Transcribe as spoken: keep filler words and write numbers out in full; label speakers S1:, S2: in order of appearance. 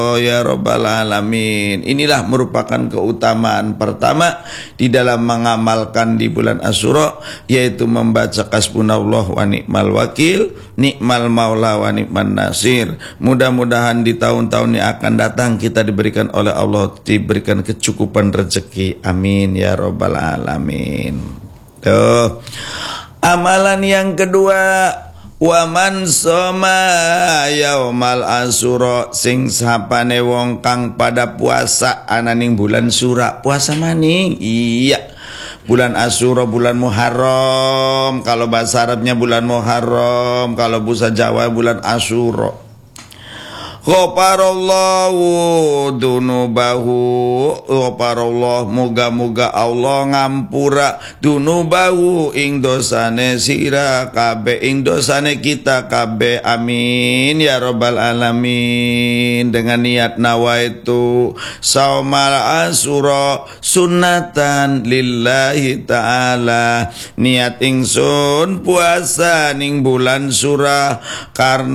S1: Oh ya Rabbal Alamin. Inilah merupakan keutamaan pertama di dalam mengamalkan di bulan Asyura, yaitu membaca Hasbunallah wa ni'mal wakil, ni'mal maula wa ni'man nasir. Mudah-mudahan di tahun-tahun yang akan datang kita diberikan oleh Allah, diberikan kecukupan rezeki. Amin ya Rabbal Alamin. Tuh. Amalan yang kedua, wa man soma yaumal asyura, sing sapane wong kang pada puasa ananing bulan Syura. Puasa maning? Iya, bulan Asyura, bulan Muharram. Kalau bahasa Arabnya bulan Muharram, kalau bahasa Jawa bulan Asyura. Ghafarallahu dunubahu, ghafarallah, muga-muga Allah ngampura dunubahu ing dosane sira kabeh, ing dosane kita kabeh. Amin ya Rabbal Alamin. Dengan niat nawaitu saumal asyura sunnatan lillahi ta'ala, niat ingsun puasa ning bulan Syura karena